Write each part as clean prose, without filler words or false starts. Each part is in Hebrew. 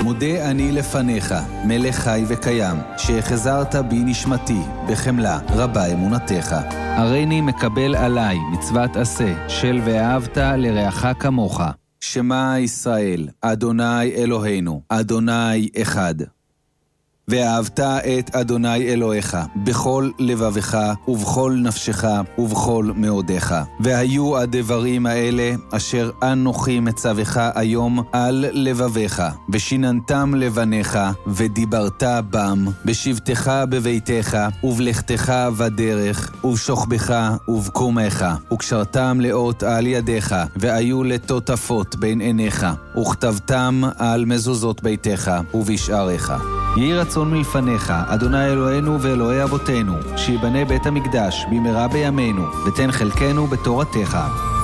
מודה אני לפניך, מלך חי וקיים, שהחזרת בי נשמתי, בחמלה רבה אמונתך. הריני מקבל עליי מצוות עשה, של ואהבת לרעך כמוך. שמע ישראל, אדוני אלוהינו, אדוני אחד. ואהבת את אדוני אלוהיך בכל לבבך ובכל נפשך ובכל מאודך. והיו הדברים האלה אשר אנוכי מצווך היום על לבביך, ושיננתם לבניך ודיברת בם, בשבתך בביתך ובלכתך בדרך ובשוכבך ובקומך, וקשרתם לאות על ידיך, והיו לטוטפות בין עיניך, וכתבתם על מזוזות ביתך ובשעריך. יהי רצון מלפניך, אדוני אלוהינו ואלוהי אבותינו, שיבנה בית המקדש במהרה בימינו, ותן חלקנו בתורתך.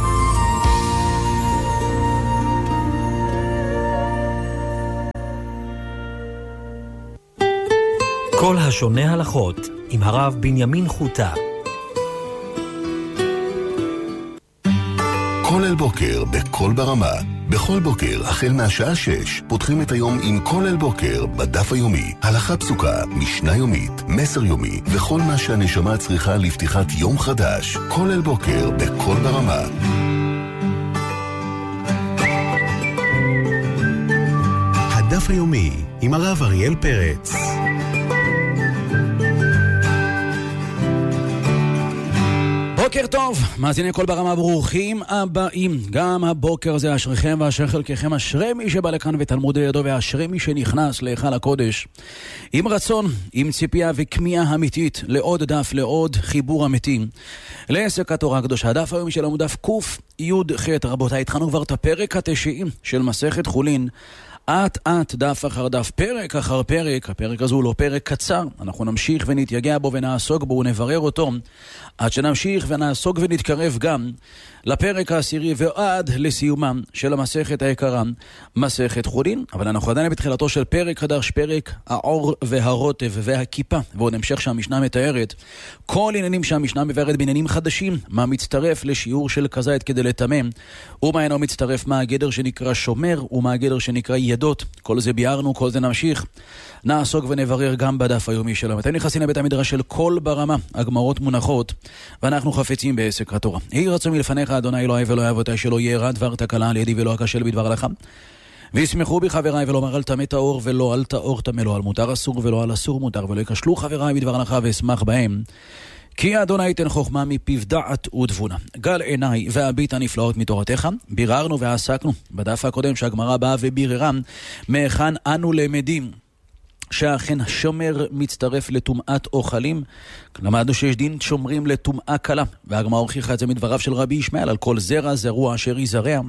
כל השונה הלכות עם הרב בנימין חוטה. כל אל בוקר בכל ברמה. בכל בוקר, החל מהשעה 6, פותחים את היום עם כל אל בוקר בדף היומי. הלכה פסוקה, משנה יומית, מסר יומי, וכל מה שהנשמה צריכה לפתיחת יום חדש. כל אל בוקר בכל ברמה. הדף היומי עם הרב אריאל פרץ. בוקר טוב, מאזיני כל ברמה, ברוכים הבאים. גם הבוקר הזה אשריכם ואשר חלקכם, אשרי מי שבא לכאן ותלמוד ידו, ואשרי מי שנכנס להיכל הקודש עם רצון, עם ציפייה וכמיהה אמיתית לעוד דף, לעוד חיבור אמיתי לעסק התורה הקדושה. הדף היום שלנו דף ק"י"ח. רבותיי, התחלנו כבר את הפרק ה-90 של מסכת חולין, אט דף אחר דף, פרק אחר פרק. הפרק הזה הוא לא פרק קצר, אנחנו נמשיך ונתייגע בו ונעסוק בו ונברר אותו עד שנמשיך ונעסוק ונתקרב גם לפרק העשירי ועד לסיומם של המסכת היקרה, מסכת חולין. אבל אנחנו עדיין בתחילתו של פרק חדש, פרק העור והרוטב והכיפה, ועוד המשך שהמשנה מתארת כל עניינים שהמשנה מבארת בעניינים חדשים, מה מצטרף לשיעור של כזית כדי לתמם, ומה אינו מצטרף, מה הגדר שנקרא שומר ומה הגדר שנקרא ידות. כל זה ביארנו, כל זה נמשיך נעסוק ונברר גם בדף היומי שלנו. אתם נכנסים לבית המדרש של כל ברמה, הגמרות מונחות ואנחנו חפצים בעסק התורה. יהי רצון מלפניך, אדוני אלוהי ואלוהי אבותיי, שלא יארע דבר תקלה על ידי ולא אכשל בדבר הלכה. וישמחו בי חבריי, ולא אומר על טמא טהור ולא על טהור טמא, לא על מותר אסור ולא על אסור מותר, ולא יכשלו חבריי בדבר הלכה ואשמח בהם. כי אדוני ייתן חוכמה מפיו דעת ותבונה. גל עיניי והביט הנפלאות מתורתך. ביררנו ועסקנו בדף הקודם שהגמרא באה וביררה מהיכן אנו למדים שאכן השומר מצטרף לטומאת אוכלים. למדנו שיש דין שומרים לטומאה קלה, והגמרא הוכיחה את זה מדבריו של רבי ישמעאל, על כל זרע זרוע אשר יזרע.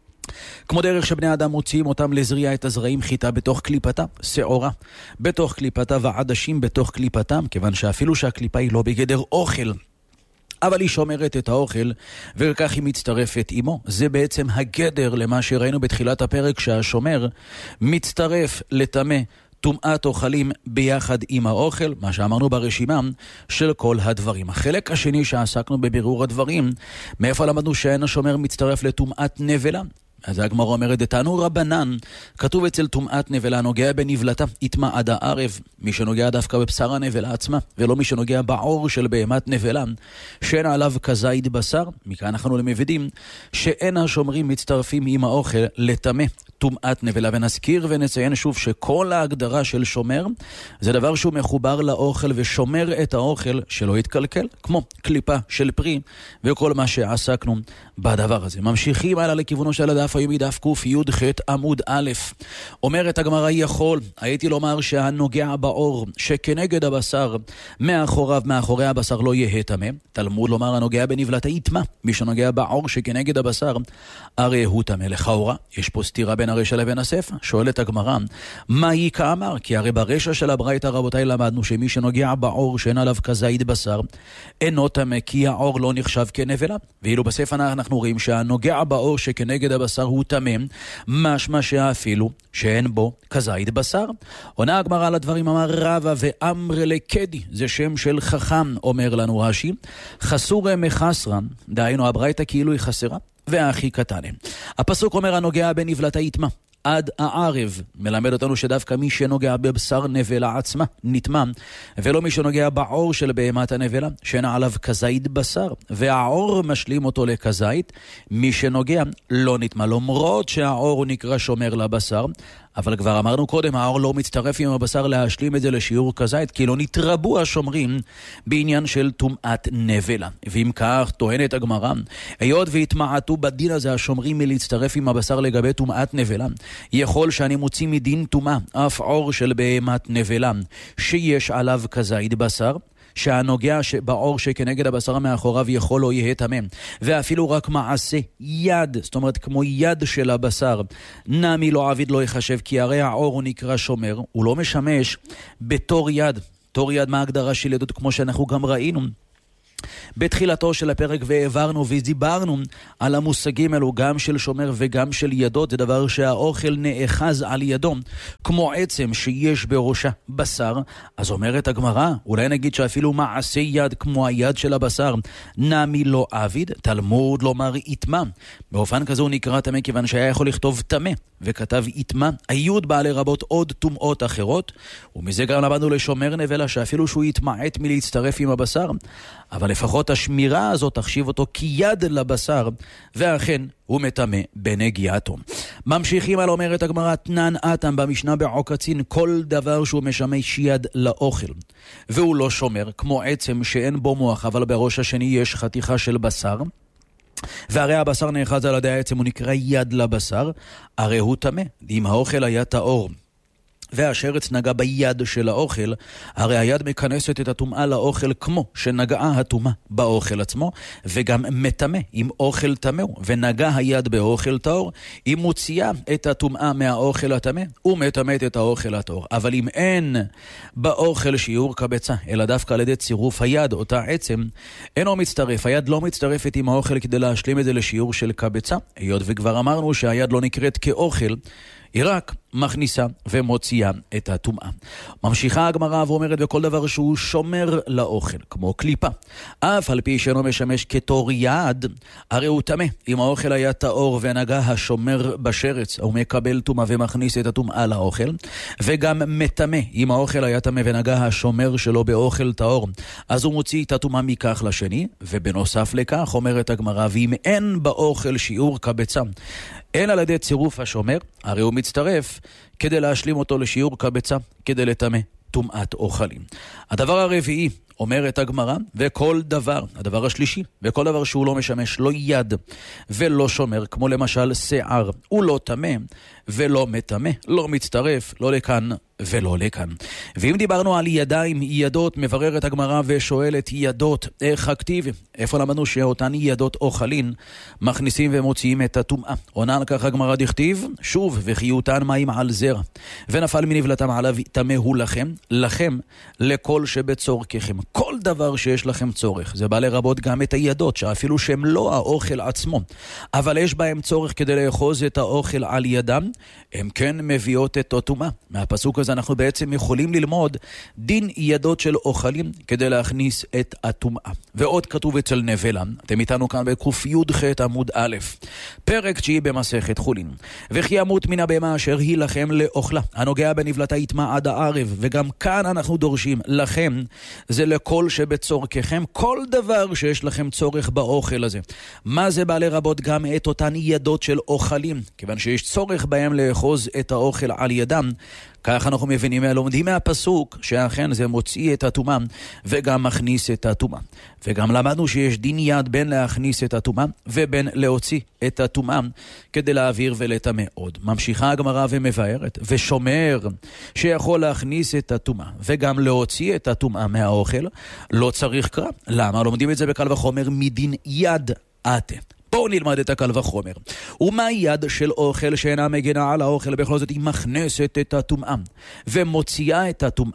כמו דרך שבני אדם מוציאים אותם לזריעה את הזרעים, חיטה בתוך קליפתה, שעורה בתוך קליפתה ועדשים בתוך קליפתם, כיוון שאפילו שהקליפה היא לא בגדר אוכל, אבל היא שומרת את האוכל, וכך היא מצטרפת עמו. זה בעצם הגדר למה שראינו בתחילת הפרק, שהשומר מצטרף לטמא טומאת אוכלים ביחד עם האוכל, מה שאמרנו ברשימה של כל הדברים. החלק השני שעסקנו בבירור הדברים, מאיפה למדנו שאין השומר מצטרף לטומאת נבלה. אז הגמרא אומרת, דתנו רבנן, כתוב אצל טומאת נבלה, נוגע בנבלתה, יטמא עד הערב. מי שנוגע דווקא בבשר הנבלה עצמה, ולא מי שנוגע בעור של בהמת נבלה, שאין עליו כזית בשר. מכאן אנחנו למבינים שאין השומרים מצטרפים עם האוכל לטמא טומאת נבלה. ונזכיר ונציין שוב שכל ההגדרה של שומר זה דבר שהוא מחובר לאוכל ושומר את האוכל שלא יתקלקל, כמו קליפה של פרי וכל מה שעסקנו בדבר הזה. ממשיכים הלאה לכיוונו של הדף היומי, דף ק"י"ח עמוד א'. אומרת הגמרא, הייתי לומר שהנוגע בעור שכנגד הבשר מאחורי הבשר לא יהיה טמא. תלמוד לומר הנוגע בנבלתה יטמא. מי שנוגע בעור שכנגד הבשר הרי הוא טמא. לכאורה יש פה סתירה בין הרשע לבין הספר. שואלת הגמרא, מה היא כאמר? כי הרי ברשע של הברייתא, רבותיי, למדנו שמי שנוגע בעור שאין עליו כזית בשר אינו טמא, כי העור לא נחשב כנבלה. ואילו בספר אנחנו רואים שהנוגע בעור שכנגד הבשר הוא טמא, משמע שאפילו שאין בו כזית בשר. עונה הגמרא על הדברים, אמר רבא ואמר לקדי, זה שם של חכם, אומר לנו רש"י, חסור מחסרן, דהיינו הברייתא כאילו היא חסרה והכי קטנה. הפסוק אומר הנוגע בנבלתה יטמא. עד הערב. מלמד אותנו שדווקא מי שנוגע בבשר נבלה עצמה נטמא, ולא מי שנוגע בעור של בהמת הנבלה, שאין עליו כזית בשר, והעור משלים אותו לכזית. מי שנוגע לא נטמא, למרות שהעור נקרא שומר לבשר, אבל כבר אמרנו קודם, העור לא מצטרף עם הבשר להשלים את זה לשיעור כזית, כי לא נתרבו השומרים בעניין של טומאת נבלה. ואם כך, טוענת הגמרא, היות והתמעטו בדין הזה השומרים מלהצטרף עם הבשר לגבי טומאת נבלה, יכול שאני מוציא מדין טומאה אף עור של בהמת נבלה שיש עליו כזית בשר, שהנוגע בעור שכנגד הבשר מאחוריו יכול לא יהיה טמא, ואפילו רק מעשה יד, זאת אומרת כמו יד של הבשר, נמי לא עביד לא יחשב, כי הרי העור הוא נקרא שומר, הוא לא משמש בתור יד. תור יד, מה ההגדרה של ידות? כמו שאנחנו גם ראינו בתחילתו של הפרק והעברנו ודיברנו על המושגים האלו, גם של שומר וגם של ידות. זה דבר שהאוכל נאחז על ידו כמו עצם שיש בראשה בשר. אז אומרת הגמרא, אולי נגיד שאפילו מעשה יד כמו היד של הבשר נמי לא עביד, תלמוד לומר יטמא. באופן כזה הוא נקרא טמא, כיוון שהיה יכול לכתוב טמא וכתב יטמא. היוד בא לרבות עוד טומאות אחרות, ומזה גם למדנו לשומר נבלה שאפילו שהוא יתמעט מלהצטרף עם הבשר, אבל לפחות השמירה הזאת תחשיב אותו כיד לבשר, ואכן הוא מטמא בנגיעתו. ממשיכים על אומרת הגמרא, תנן אתם במשנה בעוקצין, כל דבר שהוא משמש יד לאוכל והוא לא שומר, כמו עצם שאין בו מוח אבל בראש השני יש חתיכה של בשר, והרי הבשר נאחז על ידי העצם, הוא נקרא יד לבשר, הרי הוא טמא. אם האוכל היה טהור והשרץ נגע ביד של האוכל, הרי היד מכנסת את הטומאה לאוכל כמו שנגעה הטומאה באוכל עצמו, וגם מטמא. אם אוכל טמא ונגע היד באוכל טהור, היא מוציאה את הטומאה מהאוכל הטמא ומטמאת את האוכל הטהור. אבל אם אין באוכל שיעור קבצה, אלא דווקא על ידי צירוף היד, אותה עצם, אינו מצטרף. היד לא מצטרפת עם האוכל כדי להשלים את זה לשיעור של קבצה, היות וכבר אמרנו שהיד לא נקראת כאוכל, היא רק מכניסה ומוציאה את הטומאה. ממשיכה הגמרא ואומרת, וכל דבר שהוא שומר לאוכל, כמו קליפה, אף על פי שאינו משמש כתור יד, הרי הוא טמא. אם האוכל היה טהור ונגע השומר בשרץ, הוא מקבל טומאה ומכניס את הטומאה לאוכל, וגם מטמא. אם האוכל היה טמא ונגע השומר שלו באוכל טהור, אז הוא מוציא את הטומאה מכך לשני. ובנוסף לכך אומרת הגמרא, ואם אין באוכל שיעור קבצה, אין על ידי צירוף השומר, הרי הוא מצטרף כדי להשלים אותו לשיעור קבצה, כדי לטמא טומאת אוכלים. הדבר הרביעי, אומרת הגמרא, וכל דבר, הדבר השלישי, וכל דבר שהוא לא משמש לא יד ולא שומר, כמו למשל שיער, הוא לא טמא ולא מטמא, לא מצטרף, לא לכאן ולא לכאן. ואם דיברנו על ידיים, ידות, מבררת הגמרא ושואלת ידות, איך הכתיב? איפה למדנו שאותן ידות אוכלין מכניסים ומוציאים את הטומאה? עונה על כך הגמרא דכתיב, שוב, וחיותן מים על זרע, ונפל מנבלתם עליו טמא הוא לכם, לכם לכל שבצורככם. כל דבר שיש לכם צורך, זה בא לרבות גם את הידות, שאפילו שהם לא האוכל עצמו, אבל יש בהם צורך כדי לאחוז את האוכל על ידם, הם כן מביאות את הטומאה. מהפסוק הזה אנחנו בעצם יכולים ללמוד דין ידות של אוכלים כדי להכניס את הטומאה. ועוד כתוב אצל נבלה, אתם איתנו כאן בק"י"ח עמוד א', פרק 9 במסכת חולין. וכי ימות מן הבהמה אשר היא לכם לאוכלה, הנוגע בנבלתה יטמא עד הערב. וגם כאן אנחנו דורשים, לכם זה לכל שבצורככם, כל דבר שיש לכם צורך באוכל הזה. מה זה בא לרבות? גם את אותן ידות של אוכלים, כיוון שיש צורך בהם לאחוז את האוכל על ידם. כך אנחנו מבינים, לומדים מהפסוק שאכן זה מוציא את הטומאה וגם מכניס את הטומאה. וגם למדנו שיש דין יד בין להכניס את הטומאה ובין להוציא את הטומאה כדי להעביר ולטמא עוד. ממשיכה הגמרא ומבארת, ושומר שיכול להכניס את הטומאה וגם להוציא את הטומאה מהאוכל לא צריך קרא. למה? לומדים את זה בקל וחומר מדין יד אתם. בואו נלמד את הקל וחומר. ומה יד של אוכל שאינה מגנה על האוכל, בכל זאת היא מכנסת את הטומאה ומוציאה את הטומאה?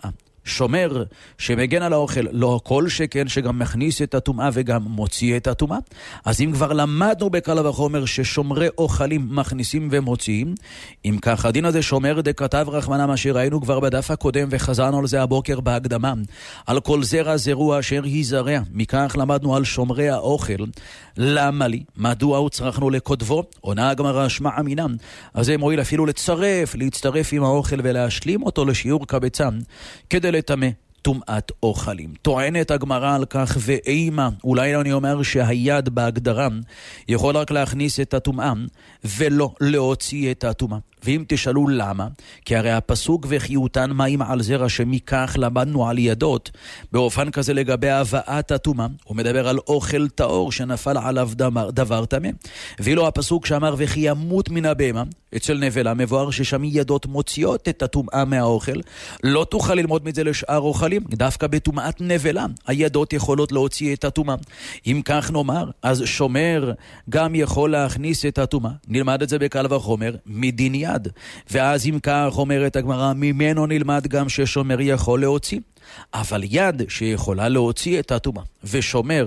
שומר שמגן על האוכל, לא כל שכן שגם מכניס את הטומאה וגם מוציא את הטומאה. אז אם כבר למדנו בקל וחומר ששומרי אוכלים מכניסים ומוציאים, אם כך הדין הזה שומר דכתב רחמנא, מה שראינו כבר בדף הקודם וחזרנו על זה הבוקר בהקדמה, על כל זרע זרוע אשר יזרע, מכך למדנו על שומרי האוכל. למה לי? מדוע הוצרכנו לכותבו? עונה הגמרא שמע אמינם, אז זה מועיל אפילו להצטרף עם האוכל ולהשלים אותו לשיעור קבצה כדי לטמא טומאת אוכלים. טוענת הגמרא על כך ואימה, אולי אני אומר שהיד בהגדרה יכול רק להכניס את הטומאה ולא להוציא את הטומאה. ואם תשאלו למה, כי הרי הפסוק וחיותן מים על זרע שמכך למדנו על ידות, באופן כזה לגבי הבאת הטומאה, הוא מדבר על אוכל טהור שנפל עליו דבר טמא. ואילו הפסוק שאמר וכי ימות מן הבהמה, אצל נבלה מבואר ששם ידות מוציאות את הטומאה מהאוכל, לא תוכל ללמוד מזה לשאר אוכלים, דווקא בטומאת נבלה הידות יכולות להוציא את הטומאה. אם כך נאמר, אז שומר גם יכול להכניס את הטומאה. נלמד את זה בקל וחומר מדין יד. ואז אם כך אומרת הגמרא, ממנו נלמד גם ששומר יכול להוציא. אבל יד שיכולה להוציא את הטומאה ושומר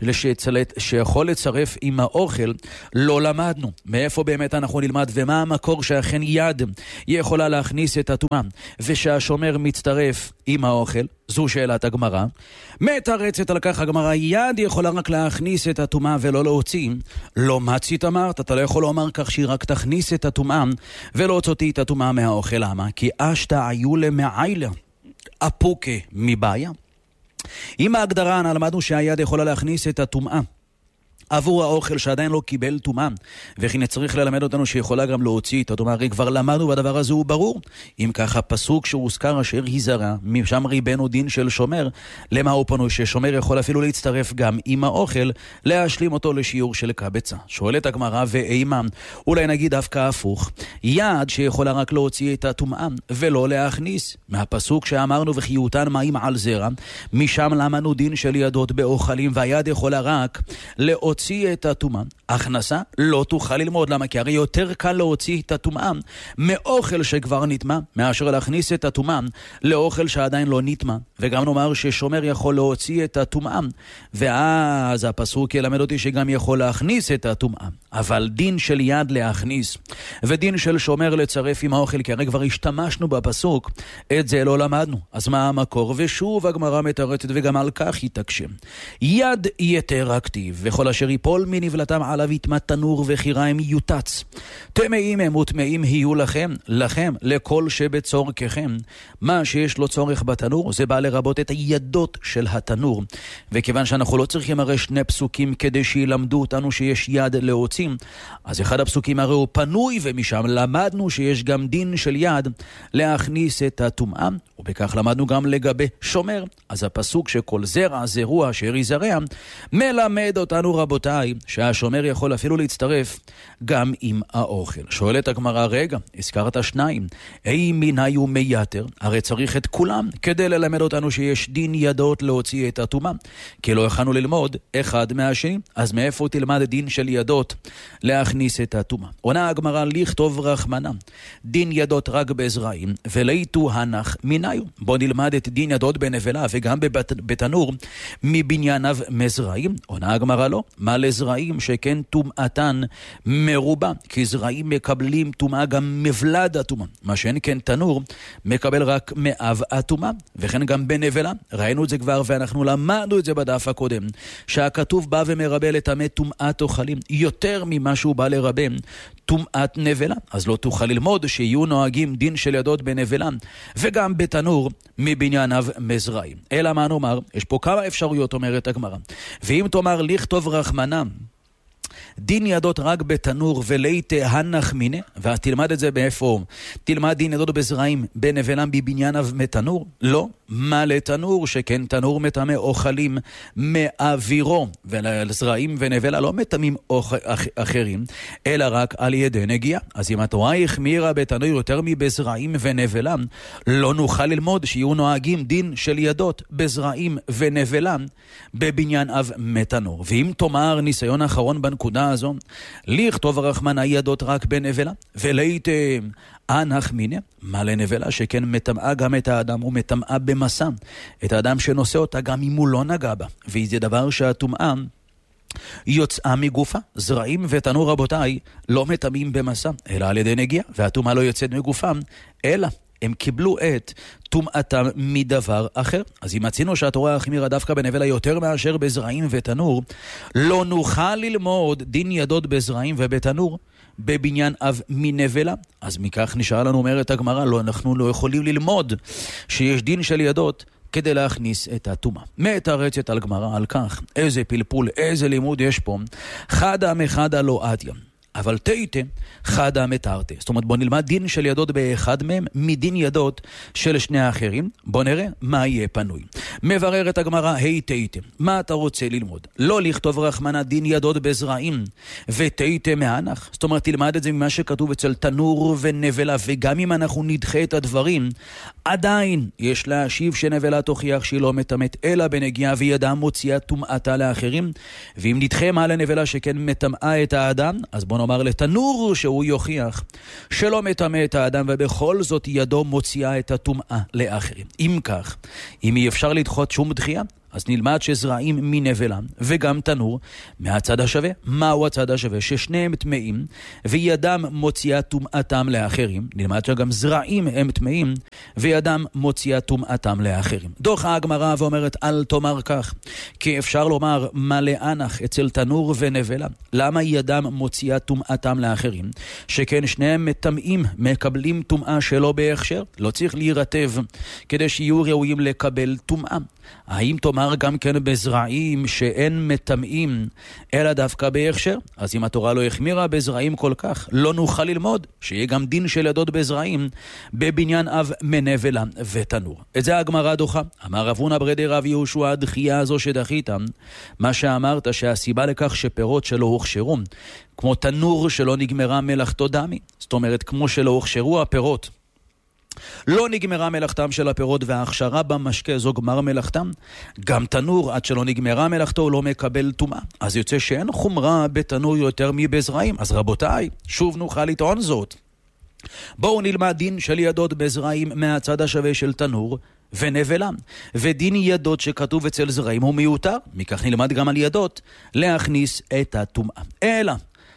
שיכול לצרף עם האוכל, לא למדנו. מאיפה באמת אנחנו נלמד ומה המקור שאכן יד יכולה להכניס את הטומאה ושהשומר מצטרף עם האוכל? זו שאלת הגמרא. מתרצת על כך הגמרא, יד יכולה רק להכניס את הטומאה ולא להוציא. לא מצית אמרת, אתה לא יכול לומר כך שהיא רק תכניס את הטומאה ולא הוצאתי את הטומאה מהאוכל. למה? כי אשתא היו למעילה אפוקה מבעיה. עם ההגדרה למדנו שהיד יכולה להכניס את הטומאה עבור האוכל שעדיין לא קיבל טומאה, וכי נצריך ללמד אותנו שיכולה גם להוציא את הטומאה. הרי כבר למדנו והדבר הזה הוא ברור. אם כך הפסוק שהוזכר אשר יזרע, משם ריבנו דין של שומר, למה הוא פנוי? ששומר יכול אפילו להצטרף גם עם האוכל, להשלים אותו לשיעור של קבצה. שואלת הגמרא ואימה, אולי נגיד דווקא הפוך, יד שיכולה רק להוציא את הטומאה ולא להכניס. מהפסוק שאמרנו וחיותן מים על זרע, משם למדנו דין של ידות באוכלים, והיד יכולה רק להוציא את הטומאה. הכנסה לא תוכל ללמוד. למה? כי הרי יותר קל להוציא את הטומאה מאוכל שכבר נטמא, מאשר להכניס את הטומאה לאוכל שעדיין לא נטמא. וגם נאמר ששומר יכול להוציא את הטומאה, ואז הפסוק ילמד אותי שגם יכול להכניס את הטומאה. אבל דין של יד להכניס ודין של שומר לצרף עם האוכל, כי הרי כבר השתמשנו בפסוק, את זה לא למדנו. אז מה המקור? ושוב הגמרא מתרצת וגם על כך יתעקשם. יד יתר הכתיב, וכל אשר יפול מנבלתם עליו יטמא תנור וחיריים יוטץ. טמאים הם וטמאים יהיו לכם לכל שבצורככם. מה שיש לו צורך בתנור זה בא לרבות את הידות של התנור. וכיוון שאנחנו לא צריכים הרי שני פסוקים כדי שילמדו אותנו שיש יד להוציא, אז אחד הפסוקים הרי הוא פנוי, ומשם למדנו שיש גם דין של יד להכניס את הטומאה, ובכך למדנו גם לגבי שומר. אז הפסוק שכל זרע זרוע אשר יזרע מלמד אותנו רבותיי שהשומר יכול אפילו להצטרף גם עם האוכל. שואלת הגמרא, רגע, הזכרת שניים, מיני ומייתר, הרי צריך את כולם כדי ללמד אותנו שיש דין ידות להוציא את הטומאה, כי לא יכולנו ללמוד אחד מהשני. אז מאיפה תלמד דין של ידות להכניס את הטומאה? עונה הגמרא, לכתוב רחמנא, דין ידות רק בזרעים וליתו הנח מיניו. בוא נלמד את דין ידות בנבלה וגם בתנור מבנייניו מזרעים. עונה הגמרא, לא, מה לזרעים שכן טומאתן מרובה, כי זרעים מקבלים טומאה גם מבלד הטומאה, מה שאין כן תנור מקבל רק מאב הטומאה. וכן גם בנבלה, ראינו את זה כבר ואנחנו למדנו את זה בדף הקודם, שהכתוב בא ומרבה לטמא טומאת אוכלים יותר ממה שהוא בא לרבה טומאת נבלה. אז לא תוכל ללמוד שיהיו נוהגים דין של ידות בנבלה וגם בתנור מבנייניו מזרעים. אלא מה נאמר? יש פה כמה אפשרויות, אומרת הגמרא. ואם תאמר לכתוב רחמנא, דין ידות רק בתנור ולית הנח מינה, ותלמד את זה באיפה? תלמד דין ידות בזרעים בנבלם בבנייניו מתנור? לא. מה לתנור? שכן תנור מטמא אוכלים מאווירו, ולזרעים ונבלה לא מטמאים אחרים אלא רק על ידי נגיעה. אז אם התורה החמירה בתנור יותר מבזרעים ונבלם, לא נוכל ללמוד שיהיו נוהגים דין של ידות בזרעים ונבלם בבניין אב מתנור. ואם תאמר, ניסיון אחרון בנקודה הגמרא הזו, לכתוב רחמנה ידות רק בנבלה, ולהיתם אנח מיני, מה לנבלה שכן מטמאה גם את האדם, הוא מטמאה במסע, את האדם שנושא אותה גם אם הוא לא נגע בה, וזה דבר שהטומאה יוצאה מגופה. זרעים ותנור רבותיי לא מטמאים במסע, אלא על ידי נגיעה, והטומאה לא יוצאת מגופם, אלא הם קיבלו את טומאתם מדבר אחר. אז אם מצינו שהתורה החמירה דווקא בנבלה יותר מאשר בזרעים ותנור, לא נוכל ללמוד דין ידות בזרעים ובתנור בבניין אב מנבלה. אז מכך נשאר לנו, אומרת הגמרא, לא, אנחנו לא יכולים ללמוד שיש דין של ידות כדי להכניס את הטומאה. מתרצת על גמרא על כך, איזה פלפול, איזה לימוד יש פה. חדה מחדה לא עדיה, אבל תיתה חדה מתרתה. זאת אומרת, בוא נלמד דין של ידות באחד מהם מדין ידות של שני האחרים. בוא נראה מה יהיה פנוי. מברר את הגמרא, היי תיתה, מה אתה רוצה ללמוד? לא לכתוב רחמנה דין ידות בזרעים ותיתה מאנח. זאת אומרת, תלמד את זה ממה שכתוב אצל תנור ונבלה, וגם אם אנחנו נדחה את הדברים, עדיין יש להשיב שנבלה תוכיח שהיא לא מטמאת אלא בנגיעה, וידה מוציאה טומאתה לאחרים. ואם נדחה מה לנבלה שכן מטמאה את האדם, אז בוא נאמר לתנור שהוא יוכיח שלא מטמא את האדם, ובכל זאת ידו מוציאה את הטומאה לאחרים. אם כך, אם אי אפשר לדחות שום דחייה, אז נלמד שזרעים מנבלה וגם תנור מהצד השווה. מהו הצד השווה? ששניהם טמאים וידם מוציאה טומאתם לאחרים. נלמד שגם זרעים הם טמאים וידם מוציאה טומאתם לאחרים. דוחה הגמרא ואומרת, אל תאמר כך, כי אפשר לומר מלא אנח אצל תנור ונבלה. למה ידם מוציאה טומאתם לאחרים? שכן שניהם מטמאים, מקבלים טומאה שלא בהכשר. לא צריך להירטב כדי שיהיו ראויים לקבל טומאה. האם תאמר גם כן בזרעים שאין מטמאים אלא דווקא בהכשר? אז אם התורה לא החמירה בזרעים כל כך, לא נוכל ללמוד שיהיה גם דין של ידות בזרעים בבניין אב מנבלה ותנור. את זה הגמרא דוחה. אמר רב הונא ברדי רב יהושע, הדחייה הזו שדחית, מה שאמרת שהסיבה לכך שפירות שלא הוכשרו, כמו תנור שלא נגמרה מלאכתו דמי, זאת אומרת כמו שלא הוכשרו הפירות, לא נגמרה מלאכתם של הפירות, וההכשרה במשקה זו גמר מלאכתם. גם תנור עד שלא נגמרה מלאכתו לא מקבל טומאה. אז יוצא שאין חומרה בתנור יותר מבזרעים. אז רבותיי, שוב נוכל לטעון זאת. בואו נלמד דין של ידות בזרעים מהצד השווה של תנור ונבלה, ודין ידות שכתוב אצל זרעים הוא מיותר. מכך נלמד גם על ידות להכניס את הטומאה. אלא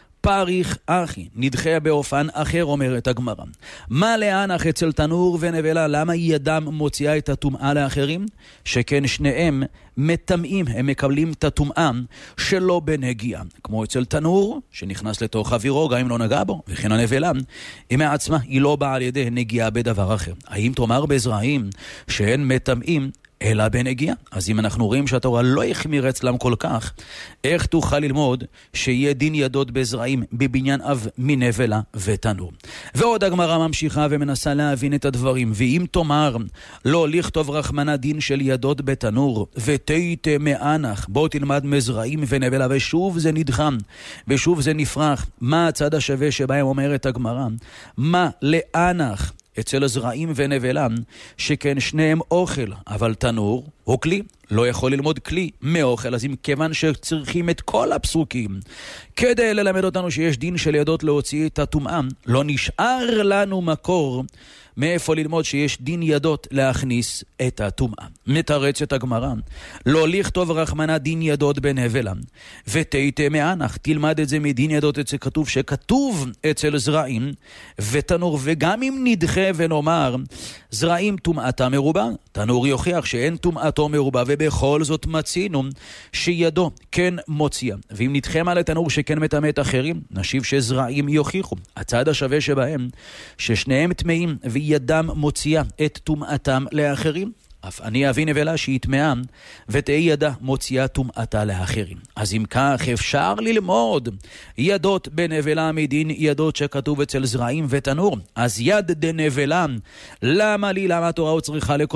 פריך אחי, נדחה באופן אחר, אומרת הגמרא. מה לאנח אצל תנור ונבלה? למה ידם מוציאה את הטומאה לאחרים? שכן שניהם מטמאים, הם מקבלים את הטומאה שלא בנגיעה. כמו אצל תנור, שנכנס לתוך אווירו גם אם לא נגע בו, וכן הנבלה, היא מעצמה, היא לא באה על ידי נגיעה בדבר אחר. האם תאמר בזרעים שהן מטמאים אלא בנגיעה? אז אם אנחנו רואים שהתורה לא החמיר אצלם כל כך, איך תוכל ללמוד שיהיה דין ידות בזרעים בבניין אב מנבלה ותנור? ועוד הגמרא ממשיכה ומנסה להבין את הדברים. ואם תאמר לא לכתוב רחמנה דין של ידות בתנור ותיתה מאנח, בוא תלמד מזרעים ונבלה, ושוב זה נדחם ושוב זה נפרח. מה הצד השווה שבהם אומרת הגמרא? מה לאנח אצל הזרעים ונבלה, שכן שניהם אוכל, אבל תנור הוא כלי. לא יכול ללמוד כלי מאוכל, אז אם כיוון שצריכים את כל הפסוקים כדי ללמד אותנו שיש דין של ידות להוציא את הטומאה, לא נשאר לנו מקור מאיפה ללמוד שיש דין ידות להכניס את הטומאה. מתרצת הגמרא, לא לכתוב רחמנה דין ידות בנבלה ותיתה מאנח. תלמד את זה מדין ידות אצל כתוב שכתוב אצל זרעים ותנור. וגם אם נדחה ונאמר זרעים טומאתה מרובה, תנור יוכיח שאין טומאתו מרובה, ובכל זאת מצינו שידו כן מוציאה. ואם נדחם על התנור שכן מטמא את אחרים, נשיב שזרעים יוכיחו. הצד השווה שבהם ששניהם טמאים וידם מוציאה את טומאתם לאחרים. אף אני אביא נבלה שהיא טמאה ותהי ידה מוציאה טומאתה לאחרים. אז אם כך אפשר ללמוד ידות בנבלה מדין ידות שכתוב אצל זרעים ותנור. אז יד דנבלה, למה התורה צריכה לכותבו?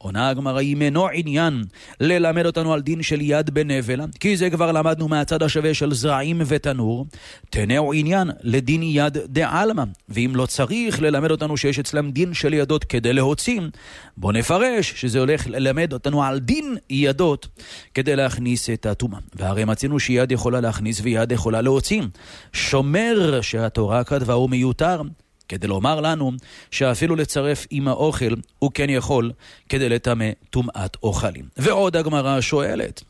עונה הגמרא, אם אינו עניין ללמד אותנו על דין של יד בנבלה, כי זה כבר למדנו מהצד השווה של זרעים ותנור, תנאו עניין לדין יד דעלמא, ואם לא צריך ללמד אותנו שיש אצלם דין של ידות כדי להוציא, בוא נפרש שזה הולך ללמד אותנו על דין ידות כדי להכניס את הטומאה. והרי מצינו שיד יכולה להכניס ויד יכולה להוציא. שומר שהתורה כתבה הוא מיותר, כדי לומר לנו שאפילו לצרף עם האוכל הוא כן יכול כדי לטמא טומאת אוכלים. ועוד הגמרא שואלת,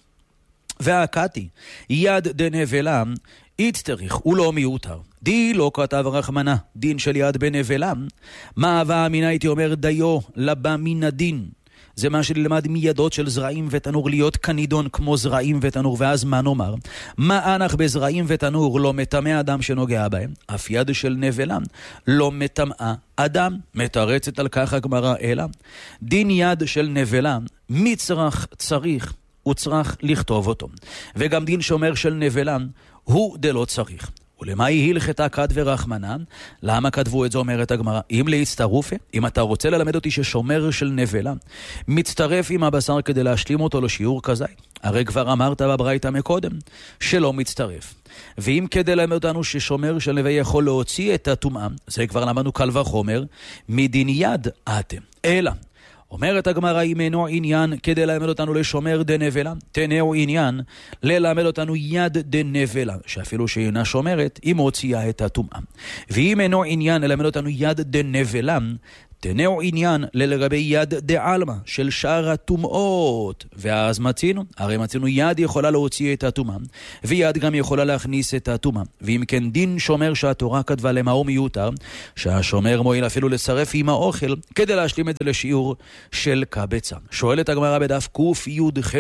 והקתי יד דנבלה יצטריך, הוא לא מיותר. די לא כתב רחמנה דין של יד בנבלה, מה הווה אמינה הייתי אומר דיו לבא מן הדין. זה מה שלמד מידות של זרעים ותנור להיות כנידון כמו זרעים ותנור, ואז מה נאמר? מה אנך בזרעים ותנור לא מטמא אדם שנוגע בהם? אף יד של נבלה לא מטמאה אדם. מתרצת על כך הגמרא אלא דין יד של נבלה מצרך צריך וצריך לכתוב אותו, וגם דין שומר של נבלה הוא דלא צריך. ולמה היא הלכתה כת ורחמנה? למה כתבו את זה אומרת הגמרא? אם להצטרופה, אם אתה רוצה ללמד אותי ששומר של נבלה מצטרף עם הבשר כדי להשלים אותו לשיעור כזה, הרי כבר אמרת בברייתא מקודם שלא מצטרף. ואם כדי ללמד אותנו ששומר של נבלה יכול להוציא את הטומאה, זה כבר למדנו קל וחומר מדין יד אתם. אלא אומרת הגמרא, אם אינו עניין כדי ללמד אותנו לשומר דנבלה, תנאו עניין ללמד אותנו יד דנבלה, שאפילו שאינה שומרת, היא מוציאה את הטומאה. ואם אינו עניין ללמד אותנו יד דנבלה, תנאו עניין לגבי יד דעלמא של שאר הטומאות. ואז הרי מצינו יד יכולה להוציא את הטומאה, ויד גם יכולה להכניס את הטומאה. ואם כן דין שומר שהתורה כתבה למה הוא מיותר, שהשומר מועיל אפילו לצרף עם האוכל כדי להשלים את זה לשיעור של קבצה. שואלת הגמרא בדף קי"ח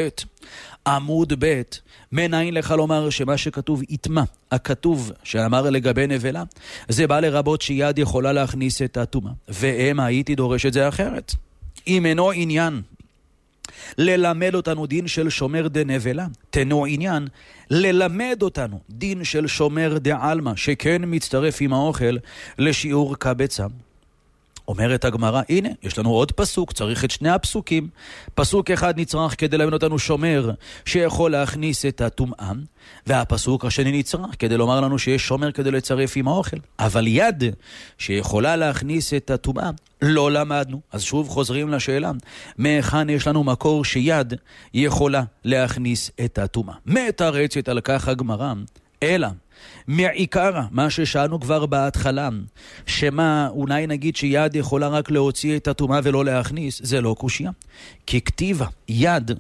עמוד ב', מניין לך לומר שמה שכתוב יטמא, הכתוב שאמר לגבי נבלה, זה בא לרבות שיד יכולה להכניס את הטומאה, ואמה הייתי דורש את זה אחרת. אם אינו עניין ללמד אותנו דין של שומר דנבלה, תנו עניין ללמד אותנו דין של שומר דעלמא, שכן מצטרף עם האוכל לשיעור קבצה. אומרת הגמרא, הנה, יש לנו עוד פסוק, צריך את שני הפסוקים. פסוק אחד נצרך כדי ללמד אותנו שומר שיכול להכניס את הטומאה, והפסוק השני נצרך כדי לומר לנו שיש שומר כדי לצרף עם האוכל. אבל יד שיכולה להכניס את הטומאה לא למדנו. אז שוב חוזרים לשאלה, מהיכן יש לנו מקור שיד יכולה להכניס את הטומאה? מתרצת על כך הגמרא, אלא מעיקרה, מה ששאלנו כבר בהתחלה, שמה אולי נגיד שיד יכולה רק להוציא את הטומאה ולא להכניס, זה לא קושיה. כי כתיבה, יד,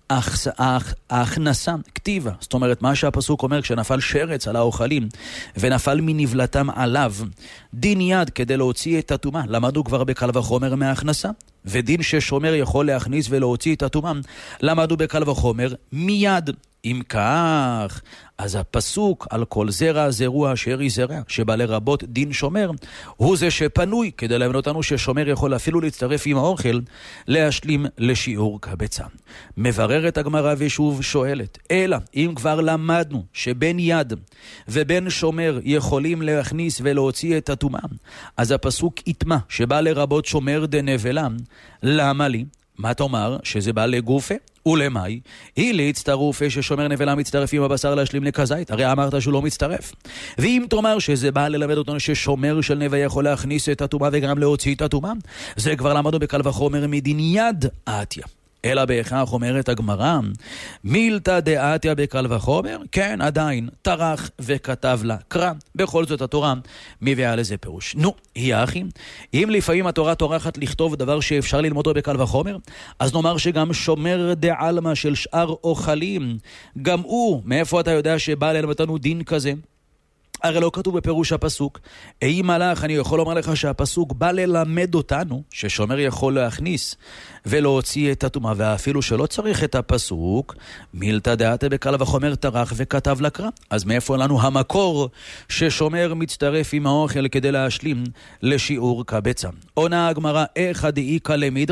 ההכנסה, כתיבה, זאת אומרת מה שהפסוק אומר, כשנפל שרץ על האוכלים ונפל מנבלתם עליו, דין יד כדי להוציא את הטומאה, למדנו כבר בקל וחומר מההכנסה. ודין ששומר יכול להכניס ולהוציא את הטומאה, למדנו בקל וחומר מיד. אם כך, אז הפסוק על כל זרע זרוע אשר יזרע, שבא לרבות דין שומר, הוא זה שפנוי כדי ללמד אותנו ששומר יכול אפילו להצטרף עם האוכל להשלים לשיעור קבצה. מבררת הגמרא ושוב שואלת, אלא אם כבר למדנו שבין יד ובין שומר יכולים להכניס ולהוציא את הטומאה, אז הפסוק יטמא שבא לרבות שומר דנבלה, למה לי? מה תאמר? שזה בא לגופה? ולמאי? היא להצטרופה ששומר נבלה מצטרף עם הבשר להשלים לכזית. הרי אמרת שהוא לא מצטרף. ואם תאמר שזה בא ללמד אותנו ששומר של נבלה יכול להכניס את הטומאה וגם להוציא את הטומאה, זה כבר למדנו בקל וחומר מדין יד עתיה. אלא בהכרח אומרת הגמרא, מילתא דעתיה בקל וחומר, כן עדיין טרח וכתב לה קרא. בכל זאת התורה מביאה לזה פירוש. נו, היא אחי, אם לפעמים התורה טורחת לכתוב דבר שאפשר ללמוד אותו בקל וחומר, אז נאמר שגם שומר דעלמא של שאר אוכלים, גם הוא, מאיפה אתה יודע שבא ללמד אותנו דין כזה? הרי לא כתוב בפירוש הפסוק. אי מלאך, אני יכול לומר לך שהפסוק בא ללמד אותנו ששומר יכול להכניס ולהוציא את הטומאה, ואפילו שלא צריך את הפסוק, מילתא דעתיה בקל וחומר טרח וכתב לקרא. אז מאיפה לנו המקור ששומר מצטרף עם האוכל כדי להשלים לשיעור קבצה? עונה הגמרא, איך דאיכא למדרש?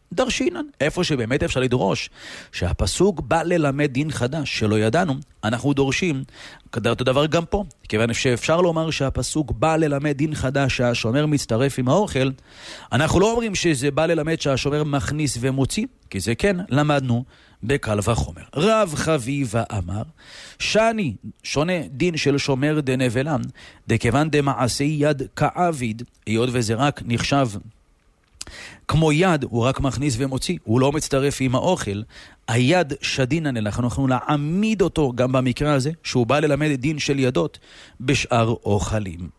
דרשינן, איפה שבאמת אפשר לדרוש שהפסוק בא ללמד דין חדש שלא ידענו, אנחנו דורשים אותו דבר גם פה, כיוון שאפשר לומר שהפסוק בא ללמד דין חדש שהשומר מצטרף עם האוכל, אנחנו לא אומרים שזה בא ללמד שהשומר מכניס ומוציא, כי זה כן למדנו בקל וחומר. רב חביבה אמר, שאני שונה דין של שומר דנבלם, דכיוון דמעשי יד כעביד, היות וזה רק נחשב כמו יד, הוא רק מכניס ומוציא, הוא לא מצטרף עם האוכל, היד שדינן, אנחנו להעמיד אותו גם במקרה הזה, שהוא בא ללמד דין של ידות בשאר אוכלים.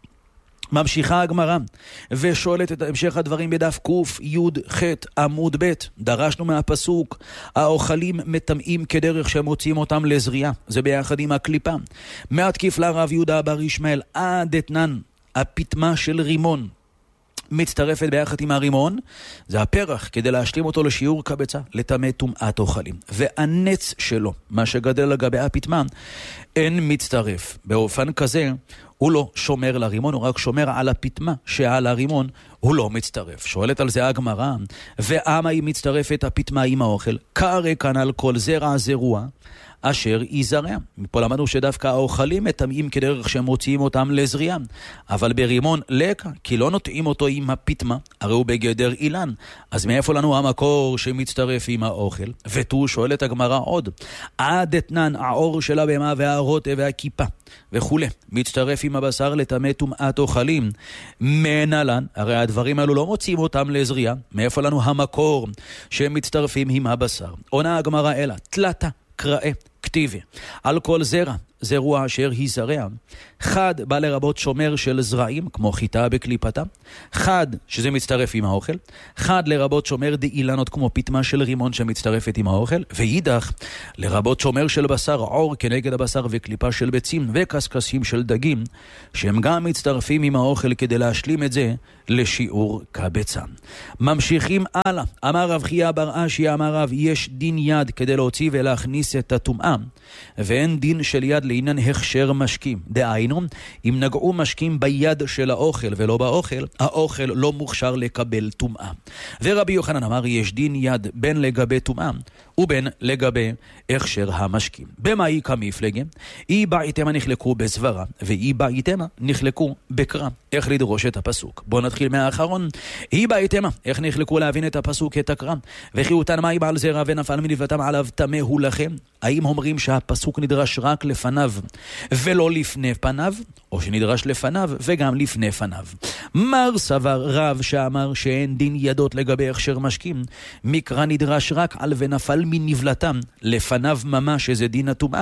ממשיכה הגמרא ושואלת את המשך הדברים בדף קוף יוד חט עמוד ב'. דרשנו מהפסוק האוכלים מטמאים כדרך שמוצאים אותם לזריעה, זה ביחד עם הקליפה. מהתקיף לרב יהודה בר ישמעאל עד אתנן הפטמה של רימון מצטרפת ביחד עם הרימון, זה הפרח כדי להשלים אותו לשיעור קבצה, לטמא טומאת אוכלים. והנץ שלו, מה שגדל לגבי הפטמה, אין מצטרף. באופן כזה, הוא לא שומר לרימון, הוא רק שומר על הפטמה שעל הרימון, הוא לא מצטרף. שואלת על זה הגמרא, ואמה היא מצטרפת הפטמה עם האוכל, קרא כאן על כל זרע זרוע, אשר יזרע. מפה למדנו שדווקא האוכלים מטמאים כדרך שהם מוציאים אותם לזריעה, אבל ברימון לקה, כי לא נוטעים אותו עם הפטמה, הרי הוא בגדר אילן, אז מאיפה לנו המקור שמצטרף עם האוכל? ותו שואלת הגמרא עוד, עד אתנן העור של הבהמה והרוטה והכיפה וכו' מצטרף עם הבשר לטמא טומאת אוכלים, מנהלן, הרי הדברים האלו לא מוציאים אותם לזריעה, מאיפה לנו המקור שהם מצטרפים עם הבשר? עונה הגמרא אלא, תלתה קראה כתיבי על כל זרע זרוע אשר יזרע, חד בא לרבות שומר של זרעים כמו חיטה בקליפתה, חד שזה מצטרף עם האוכל, חד לרבות שומר דאילנות כמו פטמה של רימון שמצטרפת עם האוכל, ואידך לרבות שומר של בשר עור כנגד הבשר וקליפה של ביצים וקסקסים של דגים שהם גם מצטרפים עם האוכל כדי להשלים את זה לשיעור קבצה. ממשיכים הלאה. אמר רב חייא בר אשי אמר רב, יש דין יד כדי להוציא ולהכניס את הטומאה, ואין דין של יד לעניין הכשר משקים. דהיינו, אם נגעו משקים ביד של האוכל ולא באוכל, האוכל לא מוכשר לקבל טומאה. ורבי יוחנן אמר, יש דין יד בין לגבי טומאה ובין לגבי הכשר המשקים. במה היא כמפלגה? אי בעיתמה נחלקו בסברה, ואי בעיתמה נחלקו בקרא. איך לדרוש את הפסוק? בואו נתחיל מהאחרון. אי בעיתמה, איך נחלקו להבין את הפסוק, את הקרא? וכי אותן מאי בעל זרע ונפל מנבלתם עליו טמא הוא לכם? האם אומרים שהפסוק נדרש רק לפניו ולא לפני פניו, או שנדרש לפניו וגם לפני פניו? מר סבר רב שאמר שאין דין ידות לגבי הכשר משקים, מקרא נדרש רק על ונפל מנבלתם לפניו ממש, שזה דין הטומאה,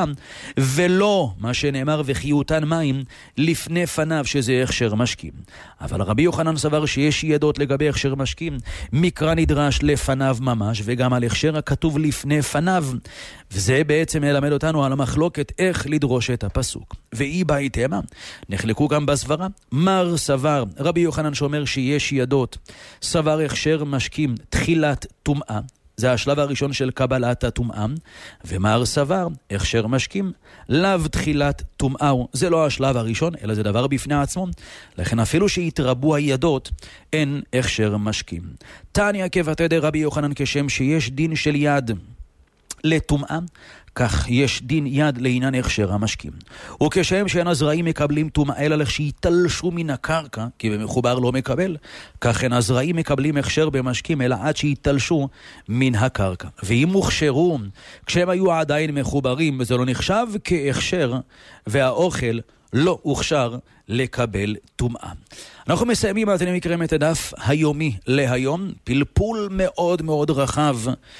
ולא מה שנאמר וחיותן מים לפני פניו, שזה הכשר משקים. אבל רבי יוחנן סבר שיש ידות לגבי הכשר משקים, מקרא נדרש לפניו ממש וגם על הכשר הכתוב לפני פניו, וזה בעצם מלמד אותנו על המחלוקת איך לדרוש את הפסוק. ואי בעיתמה נחלקו גם בסברה. מר סבר רבי יוחנן שאומר שיש ידות, סבר הכשר משקים תחילת טומאה, זה השלב הראשון של קבלת הטומאה, ומר סבר הכשר משקים לאו תחילת טומאה, זה לא השלב הראשון אלא זה דבר בפני עצמו, לכן אפילו שהתרבו הידות אין הכשר משקים. תניא כבתי דרבי יוחנן, כשם שיש דין של יד לטומאה, כך יש דין יד לעניין הכשר המשקים. וכשם שאין הזרעים מקבלים טומאה אלא שיתלשו מן הקרקע, כי במחובר לא מקבל, כך אין הזרעים מקבלים הכשר במשקים אלא עד שיתלשו מן הקרקע. ואם הוכשרו כשהם היו עדיין מחוברים, זה לא נחשב כהכשר, והאוכל לא הוכשר לקבל טומאה. אנחנו מסיימים, אז אני מקראים את הדף היומי להיום, פלפול מאוד מאוד רחב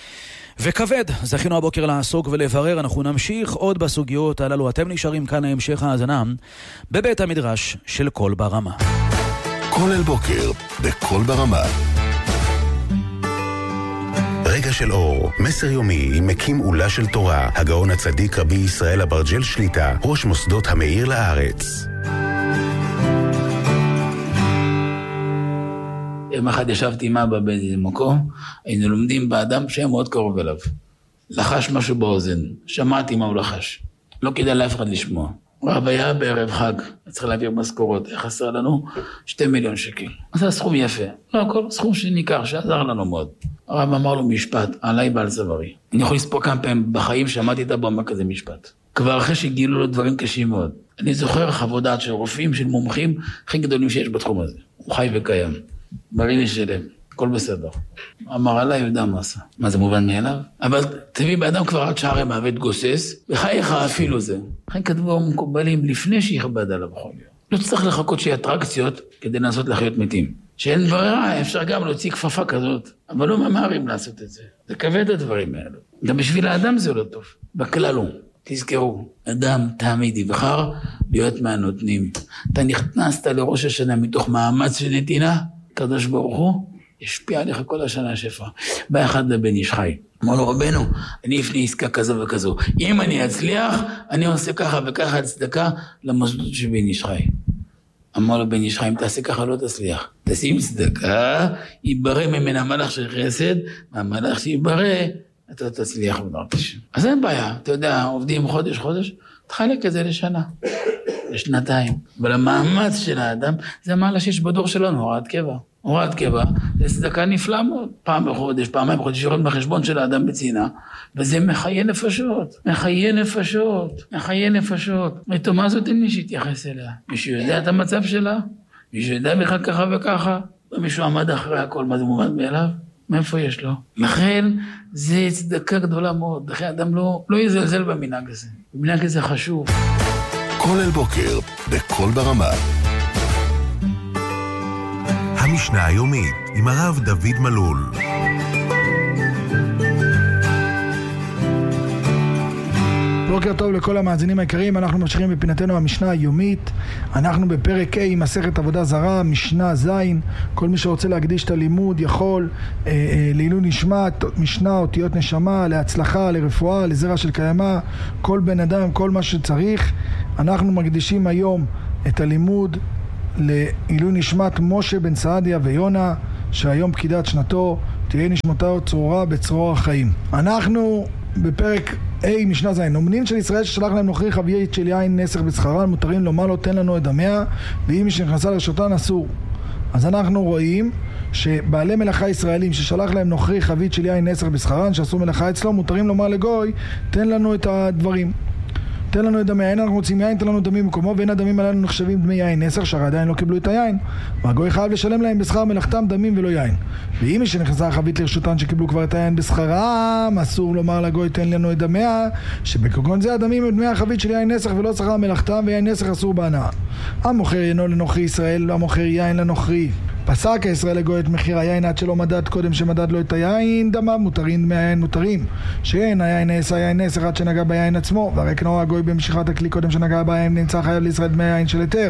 וכבד זכינו הבוקר לעסוק ולברר. אנחנו נמשיך עוד בסוגיות הללו. אתם נשארים כאן להמשך האזנה בבית המדרש של קול ברמה. כל אל בוקר בקול ברמה. רגע של אור, מסר יומי עם מקים עולה של תורה, הגאון הצדיק רבי ישראל אברג'ל שליטה, ראש מוסדות המאיר לארץ. יום אחד ישבתי עם אבא באיזה מקום, היינו לומדים באדם שהיה מאוד קרוב אליו. לחש משהו באוזן, שמעתי מה הוא לחש. לא כדאי לאף אחד לשמוע. רב היה בערב חג, צריך להעביר משכורות, איך חסר לנו? 2 מיליון שקל. אז זה סכום יפה, לא הכל, סכום שניכר, שעזר לנו מאוד. הרב אמר לו משפט, עליי בעל צווארי. אני יכול לספור כמה פעמים בחיים שמעתי את הבמה כזה משפט. כבר אחרי שגילו לו דברים קשים מאוד. אני זוכר חוות דעת של רופאים, של מומחים, הכי גדולים שיש בתחום הזה. הוא חי וקיים, בריא ושלם, הכל בסדר. אמר עליי, הוא יודע מה עשה. מה זה מובן מאליו? אבל תביא באדם כבר עד שערי מעוות גוסס, בחייך אפילו זה. לכן כתבו המקובלים לפני שיכבד עליו בכל יום. לא צריך לחכות שיהיה אטרקציות כדי לנסות לחיות מתים. שאין ברירה, אפשר גם להוציא כפפה כזאת, אבל לא ממהרים לעשות את זה. זה כבד הדברים האלו. גם בשביל האדם זה לא טוב. בכלל הוא. תזכרו, אדם תמיד יבחר להיות מהנותנים. אתה נכנסת לראש השנה מתוך מאמץ של נתינה, קדוש ברוך הוא, ישפיע עליך כל השנה שפע. בא אחד לבן איש חי. אמר לו רבנו, אני לפני עסקה כזו וכזו. אם אני אצליח, אני עושה ככה וככה הצדקה למוסדות של בן איש חי. אמר לו בן איש חי, אם תעשה ככה לא תצליח. תשים צדקה, יברא ממנה מלאך של חסד, מהמלאך שיברא, אתה תצליח בדרת השם. אז אין בעיה, אתה יודע, עובדים חודש, תחלק את זה לשנה, לשנתיים. אבל המאמץ של האדם, זה מעלה שיש בדור שלנו, הוראת קבע. הוראת קבע, זה צדקה נפלאה מאוד. פעם בחודש, פעמיים בחודש, יורד בחשבון של האדם בצינה, וזה מחיי נפשות. את מה זאת אין מי שיתייחס אליה? מישהו יודע את המצב שלה? מישהו יודע בכלל ככה וככה? מישהו עמד אחרי הכל, מה זה מובן מאליו? מאיפה יש לו? לכן זה צדקה גדולה מאוד. לכן אדם לא יזלזל במנהג הזה. במנהג הזה חשוב. כל אל בוקר, בכל ברמה. המשנה היומית עם הרב דוד מלול. בוקר טוב לכל המאזינים היקרים, אנחנו ממשיכים בפינתנו המשנה היומית. אנחנו בפרק A, מסכת עבודה זרה, משנה ז'. כל מי שרוצה להקדיש את הלימוד יכול לעילוי נשמת, משנה, אותיות נשמה, להצלחה, לרפואה, לזרע של קיימה, כל בן אדם, כל מה שצריך. אנחנו מקדישים היום את הלימוד לעילוי נשמת משה בן סעדיה ויונה, שהיום פקידת שנתו, תהיה נשמתו צרורה בצרור החיים. אנחנו בפרק A, משנה ז'. אומנין של ישראל ששלח להם נוכרי חבית של יין נסך בשכרן, מותרים לומר לו תן לנו את דמיה, ואם מי שנכנסה לרשותן אסור. אז אנחנו רואים שבעלי מלאכה ישראלים ששלח להם נוכרי חבית של יין נסך בשכרן, שעשו מלאכה אצלו, מותרים לומר לגוי תן לנו את הדברים, תן לנו את דמי היין, אנחנו רוצים יין, תן לנו דמים במקומו, ואין הדמים עלינו נחשבים דמי יין נסך, שהרי עדיין לא קיבלו את היין, והגוי חייב לשלם להם בשכר מלאכתם דמים ולא יין. ואם מי שנכנסה החבית לרשותן שקיבלו כבר את היין בשכרם, אסור לומר לגוי תן לנו את דמיה, שבכגון זה הדמים הם דמי החבית של יין נסך ולא שכר מלאכתם, ויין נסך אסור בהנאה. המוכר ינו לנוכרי ישראל, המוכר יין לנוכרי. פסק הישראל לגוי את מחיר היין עד שלא מדד קודם שמדד לו את היין, דמיו מותרים, דמי היין מותרים. שאין היין נעשה יין נסך עד שנגע ביין עצמו, והרי כנוע הגוי במשיכת הכלי קודם שנגע ביין נמצא חייב לישראל דמי היין של היתר.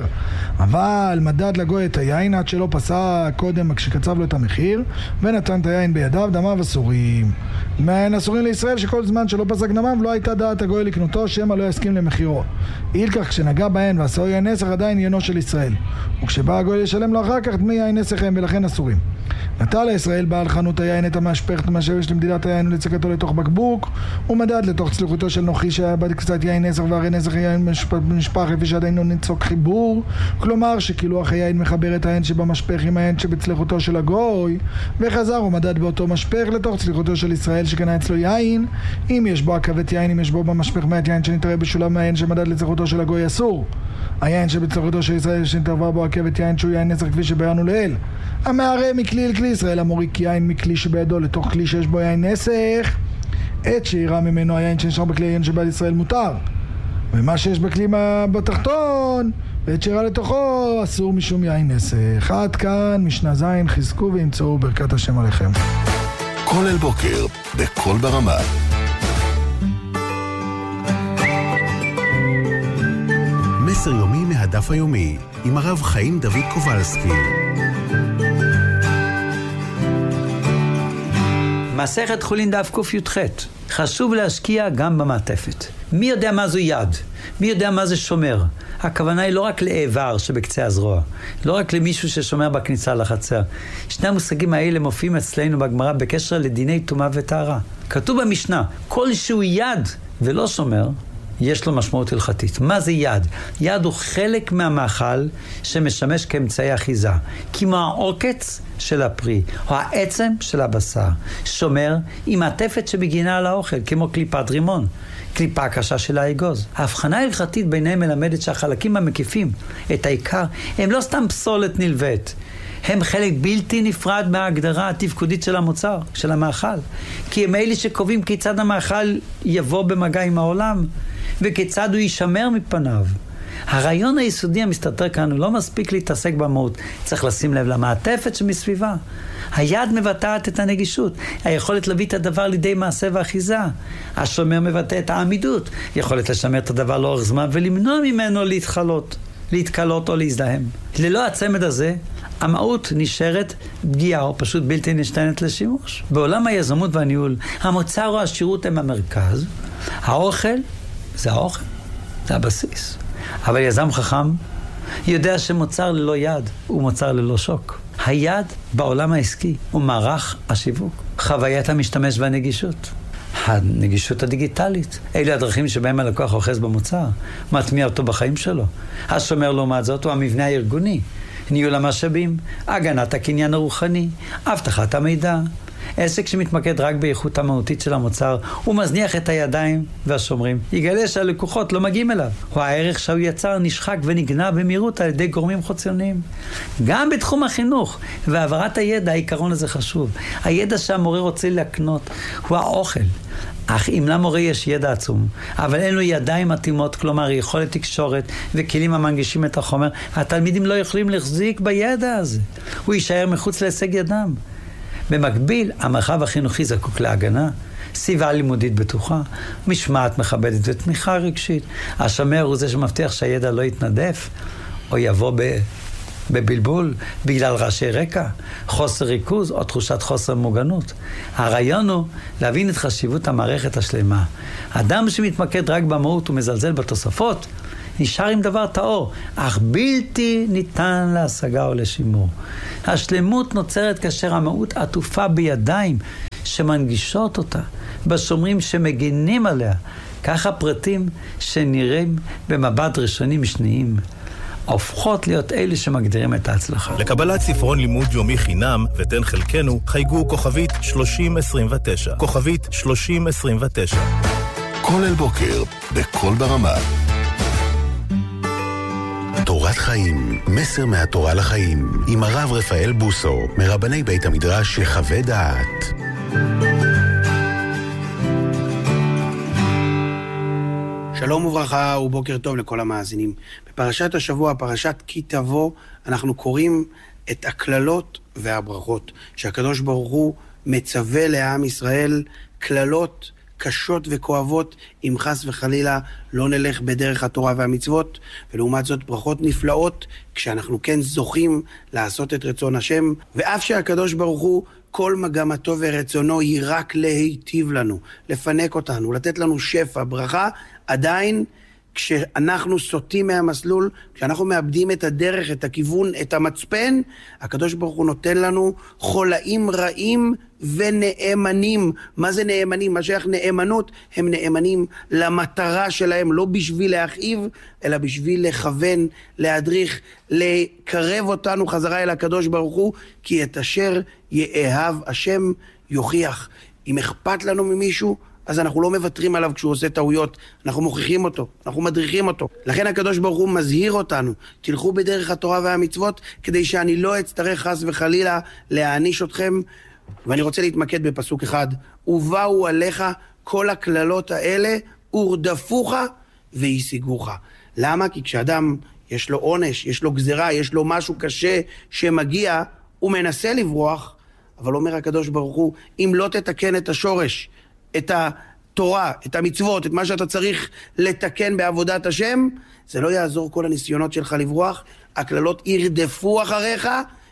אבל מדד לגוי את היין עד שלא פסק קודם כשקצב לו את המחיר, ונתן את היין בידיו, דמיו אסורים. דמי היין אסורים לישראל שכל זמן שלא פסק דמיו לא הייתה דעת הגוי לקנותו, שמא לא יסכים למחירו. אילכך כשנגע ביין ועשו יין נסך עדיין עניינו של ישראל. וכשבא הגוי לשלם לו אחר כך דמי יין נסך הם ולכן אסורים. נטל לישראל בעל חנות היין את המשפך מהשבש למדידת היין ולצקתו לתוך בקבוק, ומדד לתוך צליחותו של נוכרי שהיה בד קצת יין נסך, והרי נסך יין משפח לפי שעדיין לא נצוק חיבור, כלומר שכילוח היין מחבר את היין שבמשפך עם היין שבצליחותו של הגוי, וחזר ומדד באותו משפך לתוך צליחותו של ישראל שקנה אצלו יין. אם יש בו עכבת יין, אם יש בו במשפך מעט יין שנתראה בשולם מהיין שמדד לצליחותו של הגוי אסור. היין שבצליחותו של ישראל שנתראה בו עכבת יין שהוא יין נסך כפי שבראנו לאל. המערה מכלי אל כלי ישראל, המוריק יין מכלי שבידו לתוך כלי שיש בו יין נסך, עת שיראה ממנו היין שנשאר בכלי יין שבעל ישראל מותר, ומה שיש בכלי בתחתון ועת שיראה לתוכו אסור משום יין נסך. עד כאן משנה ז'. חזקו וימצאו ברכת השם עליכם. כל אל בוקר, בכל ברמה. מסר יומי מהדף היומי עם הרב חיים דוד קובלסקי. מסכת חולין דף ק"ח. חשוב להשקיע גם במעטפת. מי יודע מה זו יד? מי יודע מה זה שומר? הכוונה היא לא רק לאיבר שבקצה הזרוע, לא רק למישהו ששומר בכניסה לחצר. שני המושגים האלה מופיעים אצלנו בגמרא בקשר לדיני טומאה וטהרה. כתוב במשנה, כל שהוא יד ולא שומר, יש לו משמעות הלכתית. מה זה יד? יד הוא חלק מהמאכל שמשמש כאמצעי אחיזה. כמו העוקץ של הפרי, או העצם של הבשר. שומר עם מעטפת שמגינה על האוכל, כמו קליפת רימון. קליפה קשה של האגוז. ההבחנה ההלכתית ביניהם מלמדת שהחלקים המקיפים את העיקר הם לא סתם פסולת נלווית. הם חלק בלתי נפרד מההגדרה התפקודית של המוצר, של המאכל. כי הם אלה שקובעים כיצד המאכל יבוא במגע עם העולם, וכיצד הוא יישמר מפניו. הרעיון היסודי המסתתר כאן הוא לא מספיק להתעסק במהות, צריך לשים לב למעטפת שמסביבה. היד מבטאת את הנגישות, היכולת להביא את הדבר לידי מעשה ואחיזה. השומר מבטא את העמידות, יכולת לשמר את הדבר לאורך זמן ולמנוע ממנו להתקלות או להזדהם. ללא הצמד הזה, המהות נשארת פגיעה או פשוט בלתי נשתנת לשימוש. בעולם היזמות והניהול, המוצר או השירות הם המרכז, האוכל זה האוכל, זה הבסיס. אבל יזם חכם יודע שמוצר ללא יד הוא מוצר ללא שוק. היד בעולם העסקי הוא מערך השיווק, חוויית המשתמש והנגישות. הנגישות הדיגיטלית, אלה הדרכים שבהם הלקוח אוחז במוצר, מטמיע אותו בחיים שלו. השומר לעומת זאת הוא המבנה הארגוני, ניהול המשאבים, הגנת הקניין הרוחני, הבטחת המידע. עסק שמתמקד רק באיכות המהותית של המוצר, הוא מזניח את הידיים והשומרים. יגלה שהלקוחות לא מגיעים אליו. הוא הערך שהוא יצר נשחק ונגנב במהירות על ידי גורמים חיצוניים. גם בתחום החינוך והעברת הידע, העיקרון הזה חשוב. הידע שהמורה רוצה להקנות הוא האוכל. אך אם למורה יש ידע עצום, אבל אין לו ידיים מתאימות, כלומר יכולת תקשורת וכלים המנגישים את החומר, התלמידים לא יכולים להחזיק בידע הזה. הוא יישאר מחוץ להישג ידם. במקביל, המרחב החינוכי זקוק להגנה, סביבה לימודית בטוחה, משמעת מכבדת ותמיכה רגשית. השומר הוא זה שמבטיח שהידע לא יתנדף, או יבוא בבלבול בגלל רעשי רקע, חוסר ריכוז או תחושת חוסר מוגנות. הרעיון הוא להבין את חשיבות המערכת השלמה. אדם שמתמקד רק במהות ומזלזל בתוספות, נשאר עם דבר טהור, אך בלתי ניתן להשגה או לשימור. השלמות נוצרת כאשר המהות עטופה בידיים שמנגישות אותה, בשומרים שמגינים עליה. כך הפרטים שנראים במבט ראשוני משניים, הופכות להיות אלה שמגדירים את ההצלחה. לקבלת ספרון לימוד יומי חינם ותן חלקנו, חייגו כוכבית 3029. כוכבית 3029. כל אל בוקר, בכל ברמה. תורת חיים, מסר מהתורה לחיים, עם הרב רפאל בוסו, מרבני בית המדרש שחווה דעת. שלום וברכה ובוקר טוב לכל המאזינים. בפרשת השבוע, פרשת כי תבוא, אנחנו קוראים את הכללות והברכות, שהקדוש ברוך הוא מצווה לעם ישראל, כללות קשות וכואבות, אם חס וחלילה לא נלך בדרך התורה והמצוות, ולעומת זאת ברכות נפלאות, כשאנחנו כן זוכים לעשות את רצון השם, ואף שהקדוש ברוך הוא כל מגמתו ורצונו היא רק להיטיב לנו, לפנק אותנו, לתת לנו שפע, ברכה, עדיין כשאנחנו סוטים מהמסלול, כשאנחנו מאבדים את הדרך, את הכיוון, את המצפן, הקדוש ברוך הוא נותן לנו חולאים רעים ונאמנים. מה זה נאמנים? מה שייך נאמנות? הם נאמנים למטרה שלהם, לא בשביל להכאיב, אלא בשביל לכוון, להדריך, לקרב אותנו חזרה אל הקדוש ברוך הוא, כי את אשר יאהב השם יוכיח. אם אכפת לנו ממישהו, אז אנחנו לא מוותרים עליו כשהוא עושה טעויות, אנחנו מוכיחים אותו, אנחנו מדריכים אותו. לכן הקדוש ברוך הוא מזהיר אותנו, תלכו בדרך התורה והמצוות, כדי שאני לא אצטרך חס וחלילה להעניש אתכם. ואני רוצה להתמקד בפסוק אחד, ובאו עליך כל הכללות האלה, ורדפוך וישיגוך. למה? כי כשאדם יש לו עונש, יש לו גזרה, יש לו משהו קשה שמגיע, הוא מנסה לברוח, אבל אומר הקדוש ברוך הוא, אם לא תתקן את השורש, את התורה, את המצוות, את מה שאתה צריך לתקן בעבודת השם, זה לא יעזור כל הניסיונות שלך לברוח, הכללות ירדפו אחריך,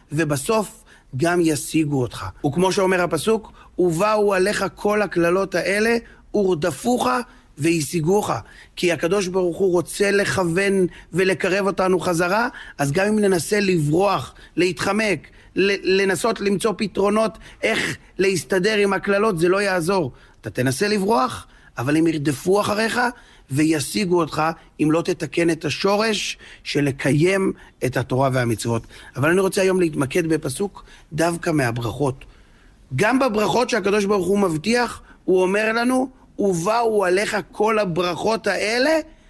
ובסוף גם ישיגו אותך. וכמו שאומר הפסוק, ובאו עליך כל הכללות האלה, ורדפוך וישיגוך. כי הקדוש ברוך הוא רוצה לכוון ולקרב אותנו חזרה, אז גם אם ננסה לברוח, להתחמק, לנסות למצוא פתרונות איך להסתדר עם הכללות, זה לא יעזור. אתה תנסה לברוח, אבל הם ירדפו אחריך וישיגו אותך אם לא תתקן את השורש של לקיים את התורה והמצוות. אבל אני רוצה היום להתמקד בפסוק דווקא מהברכות. גם בברכות שהקדוש ברוך הוא מבטיח, הוא אומר לנו, ובאו עליך כל הברכות האלה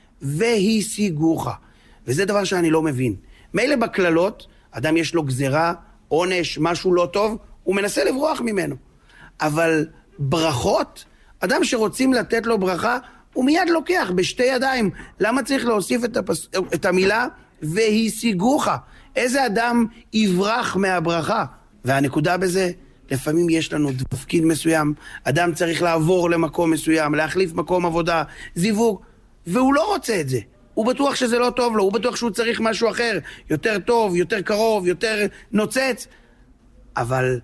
והשיגוך. וזה דבר שאני לא מבין. מילא בכללות, אדם יש לו גזרה, עונש, משהו לא טוב, הוא מנסה לברוח ממנו. אבל ברכות, אדם שרוצים לתת לו ברכה, הוא מיד לוקח בשתי ידיים. למה צריך להוסיף את המילה והשיגוך? איזה אדם יברח מהברכה? והנקודה בזה, לפעמים יש לנו תפקיד מסוים, אדם צריך לעבור למקום מסוים, להחליף מקום עבודה, זיווג, והוא לא רוצה את זה. הוא בטוח שזה לא טוב לו, הוא בטוח שהוא צריך משהו אחר, יותר טוב, יותר קרוב, יותר נוצץ. אבל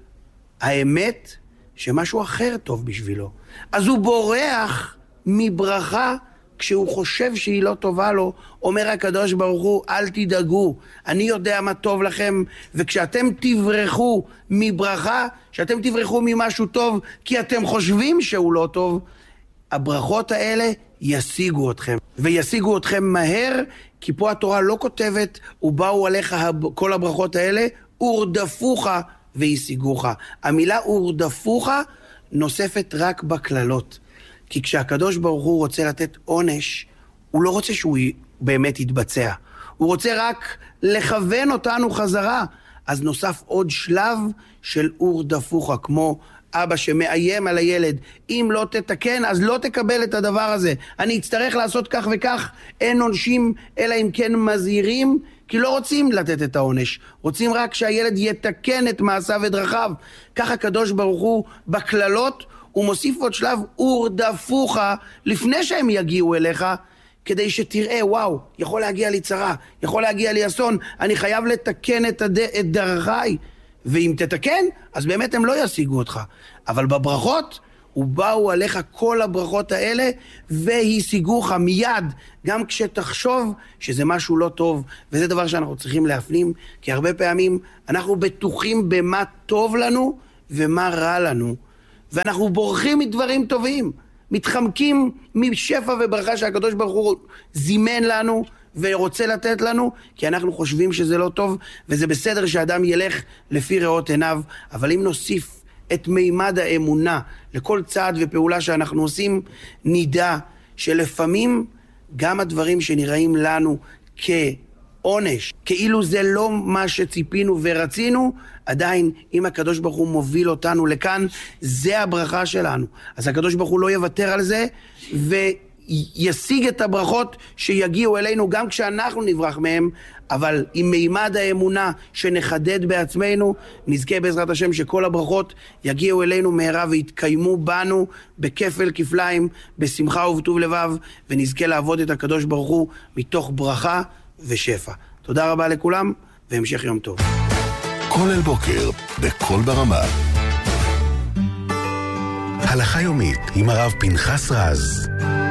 האמת שמשהו אחר טוב בשבילו. אז הוא בורח מברכה כשהוא חושב שהיא לא טובה לו. אומר הקדוש ברוך הוא, אל תדאגו, אני יודע מה טוב לכם, וכשאתם תברחו מברכה, שאתם תברחו ממשהו טוב, כי אתם חושבים שהוא לא טוב, הברכות האלה ישיגו אתכם, וישיגו אתכם מהר, כי פה התורה לא כותבת, ובאו עליך כל הברכות האלה, ורדפוך וישיגוך. המילה ורדפוך נוספת רק בכללות. כי כשהקדוש ברוך הוא רוצה לתת עונש, הוא לא רוצה שהוא באמת יתבצע. הוא רוצה רק לכוון אותנו חזרה. אז נוסף עוד שלב של ורדפוך, כמו אבא שמאיים על הילד, אם לא תתקן, אז לא תקבל את הדבר הזה. אני אצטרך לעשות כך וכך, אין עונשים, אלא אם כן מזהירים, כי לא רוצים לתת את העונש. רוצים רק שהילד יתקן את מעשיו ודרכיו. ככה הקדוש ברוך הוא בכללות, הוא מוסיף עוד שלב, ורדפוך, לפני שהם יגיעו אליך, כדי שתראה, וואו, יכול להגיע לי צרה, יכול להגיע לי אסון, אני חייב לתקן את דרכיי. ואם תתקן, אז באמת הם לא ישיגו אותך. אבל בברכות, ובאו עליך כל הברכות האלה, והשיגוך מיד, גם כשתחשוב שזה משהו לא טוב. וזה דבר שאנחנו צריכים להפנים, כי הרבה פעמים אנחנו בטוחים במה טוב לנו, ומה רע לנו. ואנחנו בורחים מדברים טובים, מתחמקים משפע וברכה שהקדוש ברוך הוא זימן לנו ורוצה לתת לנו, כי אנחנו חושבים שזה לא טוב, וזה בסדר שאדם ילך לפי ראות עיניו. אבל אם נוסיף את מימד האמונה לכל צעד ופעולה שאנחנו עושים, נדע שלפעמים גם הדברים שנראים לנו כעונש, כאילו זה לא מה שציפינו ורצינו, עדיין אם הקדוש ברוך הוא מוביל אותנו לכאן, זה הברכה שלנו. אז הקדוש ברוך הוא לא יוותר על זה, וישיג את הברכות שיגיעו אלינו גם כשאנחנו נברח מהם, אבל עם מימד האמונה שנחדד בעצמנו, נזכה בעזרת השם שכל הברכות יגיעו אלינו מהרה ויתקיימו בנו בכפל כפליים, בשמחה ובטוב לבב, ונזכה לעבוד את הקדוש ברוך הוא מתוך ברכה ושפע. תודה רבה לכולם, והמשך יום טוב. כל אל בוקר, בכל ברמה. הלכה יומית עם הרב פנחס רז.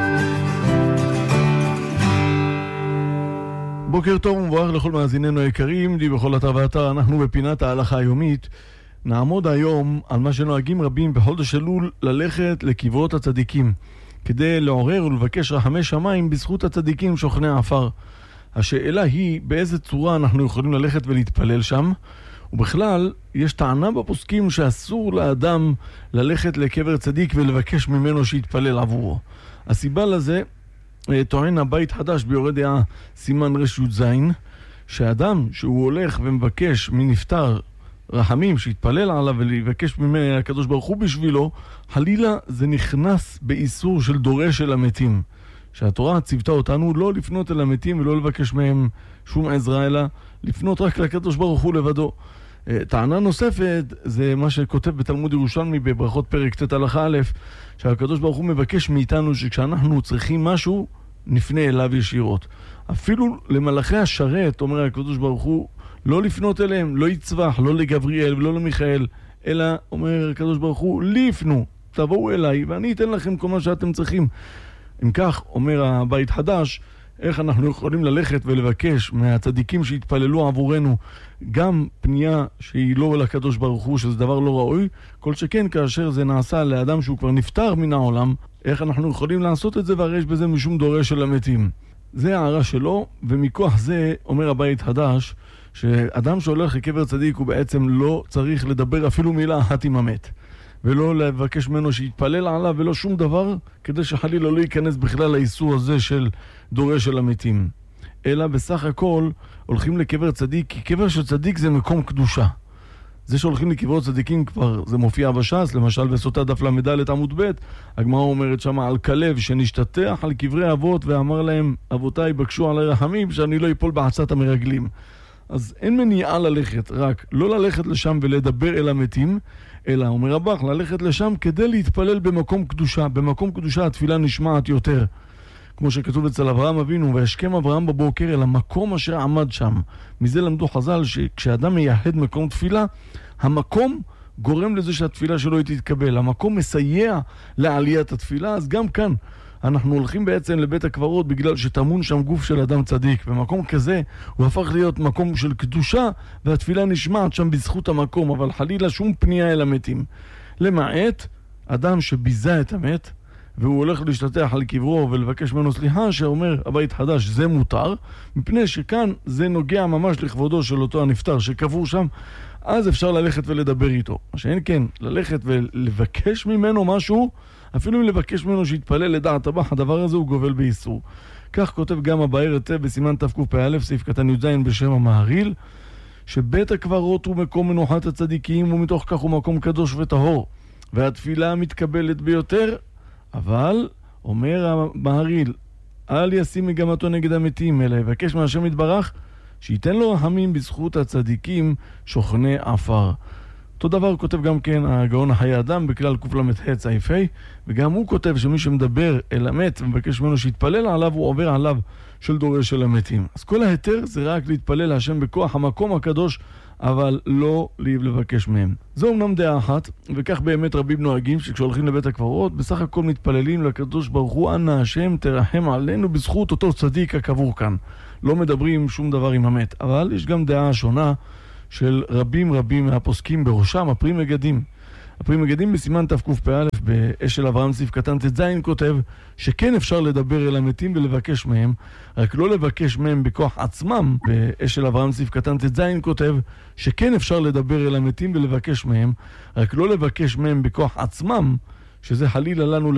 בוקר טוב ומבורך לכל מאזיננו היקרים, די בכל אתר ואתר. אנחנו בפינת ההלכה היומית נעמוד היום על מה שנוהגים רבים בחודש אלול, ללכת לקברות הצדיקים כדי לעורר ולבקש רחמי שמיים בזכות הצדיקים שוכני העפר. השאלה היא באיזה צורה אנחנו יכולים ללכת ולהתפלל שם, ובכלל יש טענה בפוסקים שאסור לאדם ללכת לקבר צדיק ולבקש ממנו שיתפלל עבורו. הסיבה לזה, טוען הבית חדש ביורה דעה סימן ר"ז, שאדם שהוא הולך ומבקש מנפטר רחמים שיתפלל עליו ולבקש ממנו הקדוש ברוך הוא בשבילו, חלילה זה נכנס באיסור של דורש של המתים, שהתורה ציוותה אותנו לא לפנות אל המתים ולא לבקש מהם שום עזרה, אלא לפנות רק לקדוש ברוך הוא לבדו. טענה נוספת זה מה שכותב בתלמוד ירושלמי בברכות פרק ט' הלכה א', שהקדוש ברוך הוא מבקש מאיתנו שכשאנחנו צריכים משהו נפנה אליו ישירות. אפילו למלאכי השרת אומר הקדוש ברוך הוא לא לפנות אליהם, לא יצווח, לא לגבריאל ולא למיכאל, אלא אומר הקדוש ברוך הוא לפנו, תבואו אליי ואני אתן לכם כל מה שאתם צריכים. אם כך אומר הבית חדש, איך אנחנו יכולים ללכת ולבקש מהצדיקים שהתפללו עבורנו גם פנייה שהיא לא לקדוש ברוך הוא, שזה דבר לא ראוי, כל שכן כאשר זה נעשה לאדם שהוא כבר נפטר מן העולם, איך אנחנו יכולים לעשות את זה, והרי יש בזה משום דורש של המתים. זה הערה שלו, ומכוח זה אומר הבית חדש, שאדם שהולך לקבר צדיק הוא בעצם לא צריך לדבר אפילו מילה אחת עם המת, ולא לבקש ממנו שיתפלל עליו, ולא שום דבר, כדי שחלילה לא ייכנס בכלל לאיסור הזה של דורש של המתים. אלא בסך הכל הולכים לקבר צדיק, כי קבר של צדיק זה מקום קדושה. זה שהולכים לקברות צדיקים כבר, זה מופיע בש"ס, למשל בסוטה דף למדלת עמוד ב', הגמרא אומרת שמה על כלב שנשתטח על קברי אבות ואמר להם, אבותיי בקשו עלי רחמים שאני לא אפול בעצת המרגלים. אז אין מניעה ללכת, רק לא ללכת לשם ולדבר אל המתים, אלא אומר רבך, ללכת לשם כדי להתפלל במקום קדושה. במקום קדושה התפילה נשמעת יותר. כמו שכתוב אצל אברהם אבינו, והשכם אברהם בבוקר אל המקום אשר עמד שם. מזה למדו חז"ל שכשאדם מייחד מקום תפילה, המקום גורם לזה שהתפילה שלו תתקבל. המקום מסייע לעליית התפילה, אז גם כאן אנחנו הולכים בעצם לבית הקברות בגלל שטמון שם גוף של אדם צדיק. במקום כזה הוא הפך להיות מקום של קדושה, והתפילה נשמעת שם בזכות המקום, אבל חלילה שום פנייה אל המתים. למעט אדם שביזה את המת, והוא הולך להשתתח על קברו ולבקש ממנו סליחה, שאומר הבית חדש זה מותר, מפני שכאן זה נוגע ממש לכבודו של אותו הנפטר שקבור שם, אז אפשר ללכת ולדבר איתו. מה שאין כן, ללכת ולבקש ממנו משהו, אפילו אם לבקש ממנו שיתפלל לדעת הבח, הדבר הזה הוא גובל באיסור. כך כותב גם הבאר היטב בסימן תקפ"א, סעיף קטן י"ז בשם המהרי"ל, שבית הקברות הוא מקום מנוחת הצדיקים, ומתוך כך הוא מקום קדוש וטהור, והתפילה מתקבלת ביותר, אבל, אומר המהרי"ל, אל ישים מגמתו נגד המתים, אלא יבקש מהשם יתברך, שייתן לו רחמים בזכות הצדיקים שוכני עפר. אותו דבר כותב גם כן הגאון החיי אדם בכלל קל"ה סעיף ה', וגם הוא כותב שמי שמדבר אל המת ומבקש ממנו שיתפלל עליו, הוא עובר עליו של דורש של המתים. אז כל ההיתר זה רק להתפלל להשם בכוח המקום הקדוש, אבל לא לבקש מהם. זו אמנם דעה אחת, וכך באמת רבים נוהגים שכשהולכים לבית הקברות, בסך הכל מתפללים לקדוש ברוך הוא, אנא השם תרחם עלינו בזכות אותו צדיק הקבור כאן. לא מדברים שום דבר עם המת. אבל יש גם דעה שונה של רבים מהפוסקים, בראשם הפרי מגדים. הפרי מגדים בסימן תקפ"א באשל אברהם סעיף קטן ט"ז כותב שכן אפשר לדבר אל המתים ולבקש מהם, רק לא לבקש מהם בכוח עצמם. באשל אברהם סעיף קטן ט"ז כותב שכן אפשר לדבר אל המתים ולבקש מהם, רק לא לבקש מהם בכוח עצמם, שזה חלילה לנו